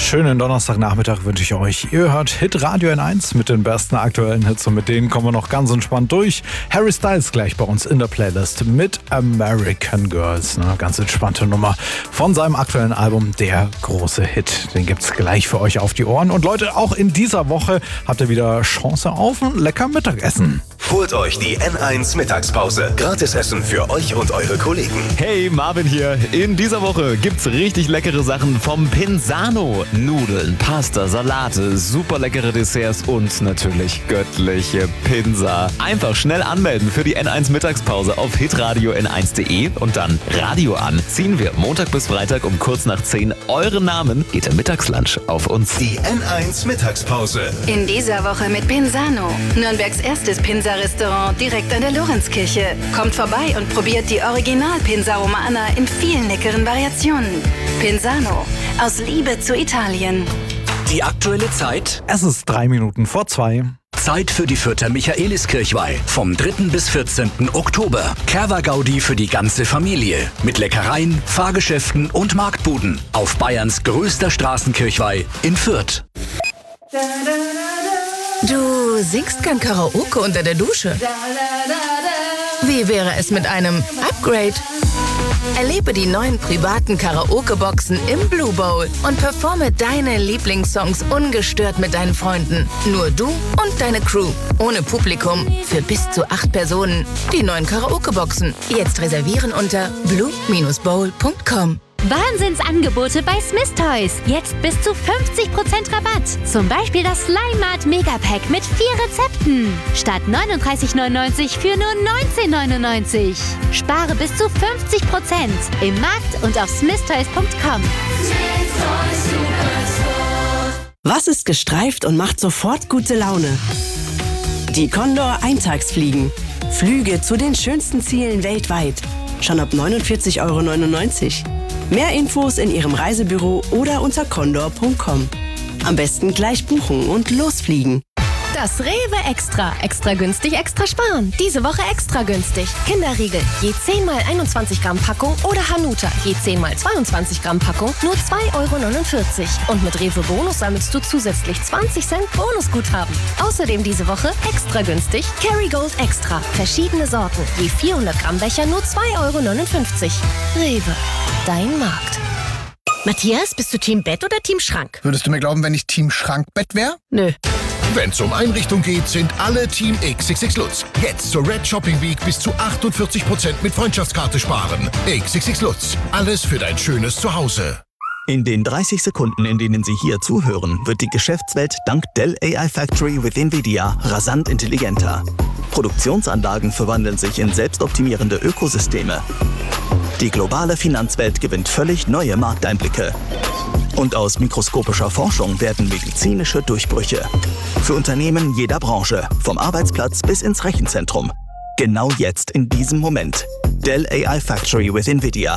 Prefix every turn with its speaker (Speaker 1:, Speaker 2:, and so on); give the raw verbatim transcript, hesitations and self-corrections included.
Speaker 1: schönen Donnerstagnachmittag wünsche ich euch. Ihr hört Hit Radio N eins mit den besten aktuellen Hits und mit denen kommen wir noch ganz entspannt durch. Harry Styles gleich bei uns in der Playlist mit American Girls. Eine ganz entspannte Nummer von seinem aktuellen Album Der große Hit. Den gibt's gleich für euch auf die Ohren. Und Leute, auch in dieser Woche habt ihr wieder Chance auf ein lecker Mittagessen.
Speaker 2: Holt euch die N eins Mittagspause. Gratisessen für euch und eure Kollegen.
Speaker 3: Hey, Marvin hier. In dieser Woche gibt's richtig leckere Sachen vom Pinzano. Nudeln, Pasta, Salate, super leckere Desserts und natürlich göttliche Pinsa. Einfach schnell anmelden für die N eins Mittagspause auf hitradio n eins punkt de und dann Radio an. Ziehen wir Montag bis Freitag um kurz nach zehn euren Namen, geht der Mittagslunch auf uns.
Speaker 2: Die N eins Mittagspause.
Speaker 4: In dieser Woche mit Pinzano. Nürnbergs erstes Pinsa-Restaurant direkt an der Lorenzkirche. Kommt vorbei und probiert die Original-Pinsa Romana in vielen leckeren Variationen. Pinzano. Aus Liebe zu Italien.
Speaker 5: Die aktuelle Zeit?
Speaker 1: Es ist drei Minuten vor zwei.
Speaker 5: Zeit für die Fürther Michaeliskirchweih. Vom dritten bis vierzehnten Oktober. Kerwa-Gaudi für die ganze Familie. Mit Leckereien, Fahrgeschäften und Marktbuden. Auf Bayerns größter Straßenkirchweih in Fürth.
Speaker 6: Du singst gern Karaoke unter der Dusche. Wie wäre es mit einem Upgrade? Erlebe die neuen privaten Karaoke-Boxen im Blue Bowl und performe deine Lieblingssongs ungestört mit deinen Freunden. Nur du und deine Crew. Ohne Publikum. Für bis zu acht Personen. Die neuen Karaoke-Boxen. Jetzt reservieren unter blue bowl punkt com.
Speaker 7: Wahnsinnsangebote bei Smith Toys. Jetzt bis zu fünfzig Prozent Rabatt. Zum Beispiel das Slime Mart Megapack mit vier Rezepten. Statt neununddreißig neunundneunzig für nur neunzehn neunundneunzig. Spare bis zu fünfzig Prozent im Markt und auf smith toys punkt com.
Speaker 8: Was ist gestreift und macht sofort gute Laune? Die Condor Eintagsfliegen. Flüge zu den schönsten Zielen weltweit. Schon ab neunundvierzig Euro neunundneunzig. Mehr Infos in Ihrem Reisebüro oder unter condor punkt com. Am besten gleich buchen und losfliegen.
Speaker 9: Das Rewe Extra. Extra günstig, extra sparen. Diese Woche extra günstig. Kinderriegel. Je zehn mal einundzwanzig Gramm Packung oder Hanuta. Je zehn mal zweiundzwanzig Gramm Packung. Nur zwei Euro neunundvierzig. Und mit Rewe Bonus sammelst du zusätzlich zwanzig Cent Bonusguthaben. Außerdem diese Woche extra günstig Kerrygold Extra. Verschiedene Sorten. Je vierhundert Gramm Becher nur zwei Euro neunundfünfzig. Rewe. Dein Markt.
Speaker 10: Matthias, bist du Team Bett oder Team Schrank?
Speaker 11: Würdest du mir glauben, wenn ich Team Schrankbett wäre?
Speaker 10: Nö.
Speaker 12: Wenn es um Einrichtung geht, sind alle Team X X X Lutz. Jetzt zur Red Shopping Week bis zu achtundvierzig Prozent mit Freundschaftskarte sparen. X X X Lutz. Alles für dein schönes Zuhause.
Speaker 13: In den dreißig Sekunden, in denen Sie hier zuhören, wird die Geschäftswelt dank Dell A I Factory with NVIDIA rasant intelligenter. Produktionsanlagen verwandeln sich in selbstoptimierende Ökosysteme. Die globale Finanzwelt gewinnt völlig neue Markteinblicke. Und aus mikroskopischer Forschung werden medizinische Durchbrüche. Für Unternehmen jeder Branche, vom Arbeitsplatz bis ins Rechenzentrum. Genau jetzt, in diesem Moment. Dell A I Factory with NVIDIA.